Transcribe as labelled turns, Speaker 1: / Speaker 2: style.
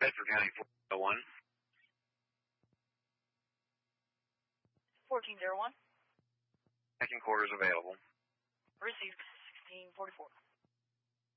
Speaker 1: Bedford County 401.
Speaker 2: 1401.
Speaker 1: Second quarters available.
Speaker 2: Received 1644.